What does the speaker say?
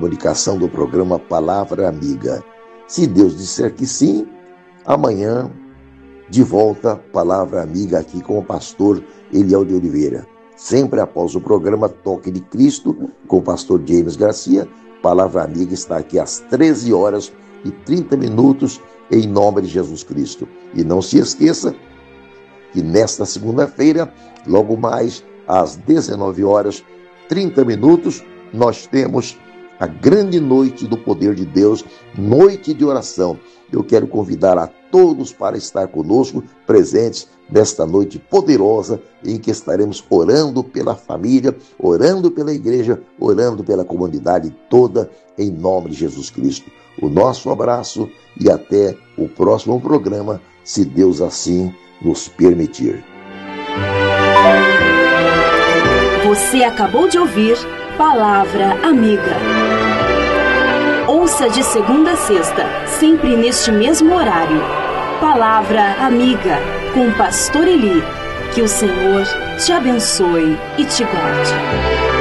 comunicação do programa Palavra Amiga. Se Deus disser que sim, amanhã, de volta, Palavra Amiga aqui com o pastor Eliel de Oliveira. Sempre após o programa Toque de Cristo, com o pastor James Garcia, Palavra Amiga está aqui às 13h30, em nome de Jesus Cristo. E não se esqueça que nesta segunda-feira, logo mais às 19h30, nós temos a grande noite do poder de Deus, noite de oração. Eu quero convidar a todos para estar conosco, presentes nesta noite poderosa, em que estaremos orando pela família, orando pela igreja, orando pela comunidade toda, em nome de Jesus Cristo. O nosso abraço e até o próximo programa, se Deus assim nos permitir. Você acabou de ouvir Palavra Amiga. Ouça de segunda a sexta, sempre neste mesmo horário. Palavra Amiga, com o pastor Eli. Que o Senhor te abençoe e te guarde.